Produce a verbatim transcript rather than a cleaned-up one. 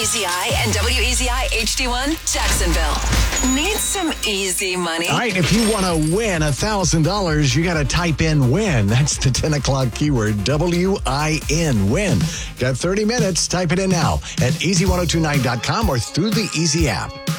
E Z I and W E Z I H D one, Jacksonville. Need some easy money? All right, if you want to win one thousand dollars, you got to type in WIN. That's the ten o'clock keyword, W I N, WIN. Got thirty minutes. Type it in now at easy ten twenty-nine dot com or through the Easy app.